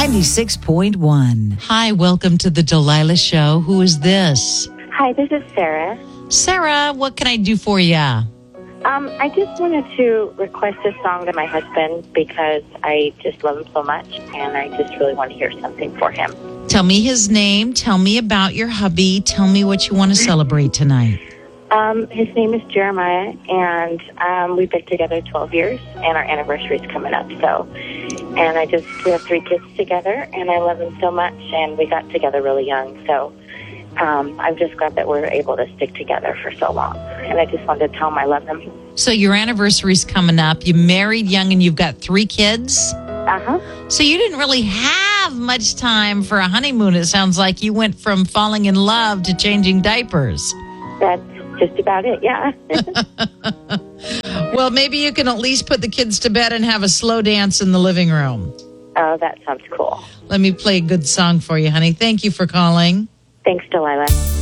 96.1. Hi, welcome to the Delilah Show. Who is this? Hi, this is Sarah. Sarah, what can I do for you? I just wanted to request a song to my husband because I just love him so much, and I just really want to hear something for him. Tell me his name. Tell me about your hubby. Tell me what you want to celebrate tonight. His name is Jeremiah, and we've been together 12 years, and our anniversary is coming up. So, and we have 3 kids together, and I love him so much, and we got together really young. So, I'm just glad that we're able to stick together for so long. And I just wanted to tell him I love him. So your anniversary's coming up. You married young, and you've got 3 kids. So you didn't really have much time for a honeymoon. It sounds like you went from falling in love to changing diapers. That's just about it, yeah. Well, maybe you can at least put the kids to bed and have a slow dance in the living room. Oh, that sounds cool. Let me play a good song for you, honey. Thank you for calling. Thanks, Delilah.